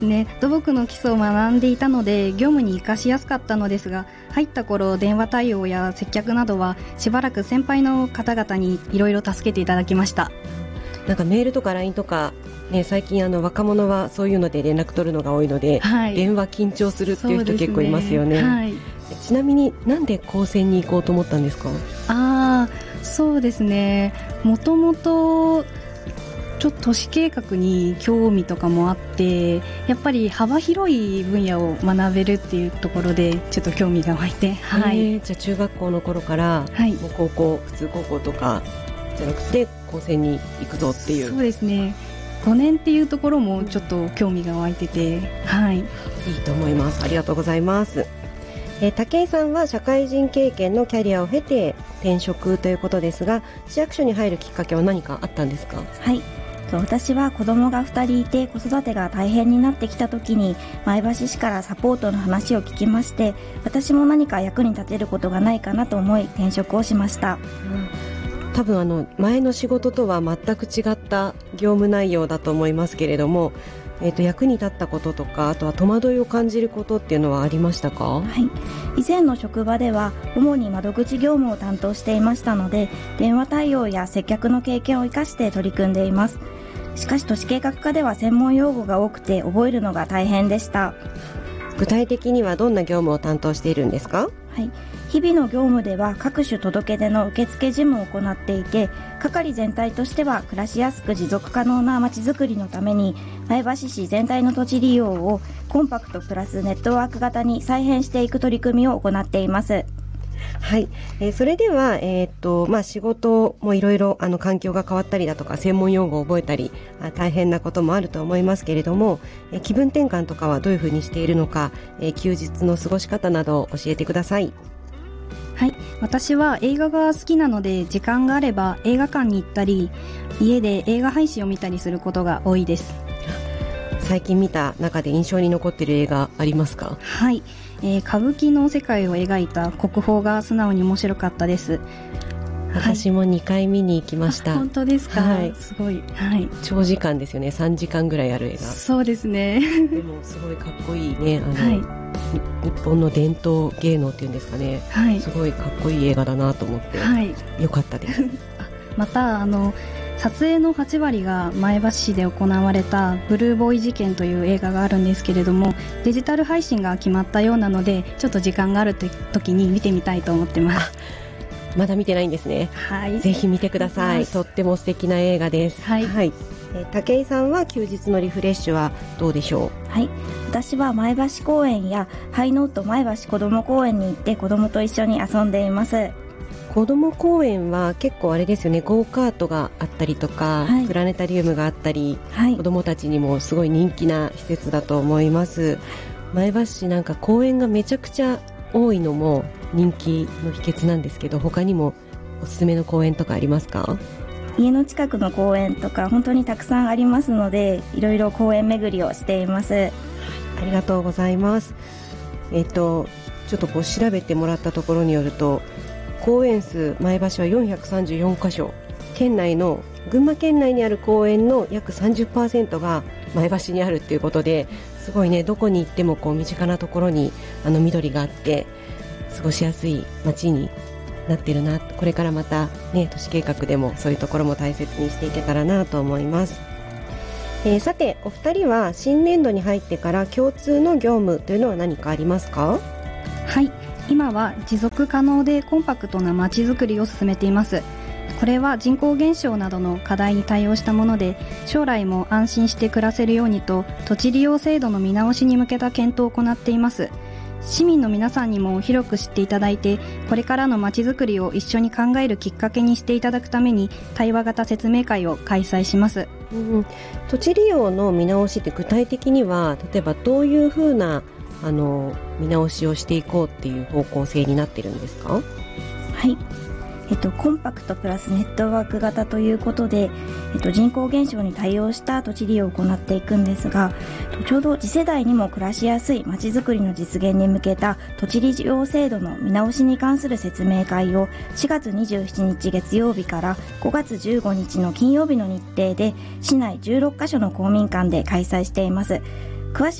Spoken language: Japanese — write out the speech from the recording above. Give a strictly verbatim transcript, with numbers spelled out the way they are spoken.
ね、土木の基礎を学んでいたので業務に活かしやすかったのですが、入った頃電話対応や接客などはしばらく先輩の方々にいろいろ助けていただきました。 なんかメールとか ライン とか、ね、最近あの若者はそういうので連絡取るのが多いので、はい、電話緊張するっていう人結構いますよね。はい、ちなみになんで高専に行こうと思ったんですか？ あー、そうですね、もともとちょっと都市計画に興味とかもあって、やっぱり幅広い分野を学べるっていうところでちょっと興味が湧いて、はい、 えー、じゃあ中学校の頃から、はい、もう高校普通高校とかじゃなくて高専に行くぞっていう。 そうですね、ごねんっていうところもちょっと興味が湧いてて、はい、いいと思います。ありがとうございます。えー、武井さんは社会人経験のキャリアを経て転職ということですが、市役所に入るきっかけは何かあったんですか？ はい、私は子供がふたりいて子育てが大変になってきた時に前橋市からサポートの話を聞きまして、私も何か役に立てることがないかなと思い転職をしました。 うん、多分あの前の仕事とは全く違った業務内容だと思いますけれども、えーと、役に立ったこととか、あとは戸惑いを感じることっていうのはありましたか？ はい、以前の職場では主に窓口業務を担当していましたので、電話対応や接客の経験を生かして取り組んでいます。しかし都市計画課では専門用語が多くて覚えるのが大変でした。 具体的にはどんな業務を担当しているんですか？ はい、日々の業務では各種届け出の受付事務を行っていて、係全体としては暮らしやすく持続可能なまちづくりのために前橋市全体の土地利用をコンパクトプラスネットワーク型に再編していく取り組みを行っています。 はい、えー、それでは、えーっとまあ、仕事もいろいろあの環境が変わったりだとか専門用語を覚えたりあ大変なこともあると思いますけれども、えー、気分転換とかはどういうふうにしているのか、えー、休日の過ごし方などを教えてください。 はい、私は映画が好きなので時間があれば映画館に行ったり家で映画配信を見たりすることが多いです。 最近見た中で印象に残っている映画ありますか？ はい、えー、歌舞伎の世界を描いた国宝が素直に面白かったです。 私もにかい見に行きました。 本当ですか？ はい、 すごい、はい、 長時間ですよね。さんじかんぐらいある映画。 そうですね。 でもすごいかっこいいね。あの、はい、日本の伝統芸能っていうんですかね、はい、すごいかっこいい映画だなと思って、はい、よかったです。 またあの撮影のはちわりが前橋市で行われたブルーボーイ事件という映画があるんですけれども、デジタル配信が決まったようなのでちょっと時間がある時に見てみたいと思ってます。 まだ見てないんですね。はい、ぜひ見てください。とっても素敵な映画です。はい、はい、えー、武井さんは休日のリフレッシュはどうでしょう？はい、私は前橋公園やハイノート前橋子ども公園に行って子どもと一緒に遊んでいます。 子ども公園は結構あれですよね、ゴーカートがあったりとか、はい、プラネタリウムがあったり、はい、子どもたちにもすごい人気な施設だと思います。前橋市なんか公園がめちゃくちゃ多いのも人気の秘訣なんですけど、他にもおすすめの公園とかありますか？ 家の近くの公園とか本当にたくさんありますので、いろいろ公園巡りをしています。 ありがとうございます。えっとちょっとこう調べてもらったところによると、公園数前橋はよんひゃくさんじゅうよんかしょ、県内の群馬県内にある公園の約 さんじゅっパーセント が前橋にあるっていうことで、すごいね、どこに行ってもこう身近なところにあの緑があって過ごしやすい街になってるな。これからまたね、都市計画でもそういうところも大切にしていけたらなと思います。えー、さてお二人は新年度に入ってから共通の業務というのは何かありますか？ はい、今は持続可能でコンパクトな街づくりを進めています。これは人口減少などの課題に対応したもので、将来も安心して暮らせるようにと土地利用制度の見直しに向けた検討を行っています。市民の皆さんにも広く知っていただいて、これからの街づくりを一緒に考えるきっかけにしていただくために対話型説明会を開催します。 うん、土地利用の見直しって具体的には例えばどういうふうなあの見直しをしていこうっていう方向性になってるんですか？ はい、えっと、コンパクトプラスネットワーク型ということで、えっと、人口減少に対応した土地利用を行っていくんですが、ちょうど次世代にも暮らしやすい街づくりの実現に向けた土地利用制度の見直しに関する説明会をしがつにじゅうしちにち月曜日からごがつじゅうごにちの金曜日の日程で市内じゅうろっかしょの公民館で開催しています。 詳し